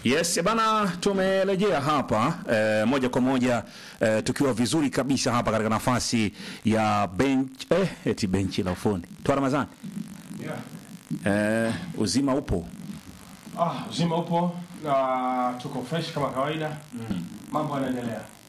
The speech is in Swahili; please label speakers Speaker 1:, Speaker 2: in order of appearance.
Speaker 1: Yes, bana tumerejea hapa moja kwa moja tukiwa vizuri kabisa hapa katika nafasi ya benchi la ufundi. Toa Ramadhani.
Speaker 2: Yeah.
Speaker 1: Uzima upo.
Speaker 2: Uzima upo na tuko fresh kama kawaida. Mambo yanaendelea.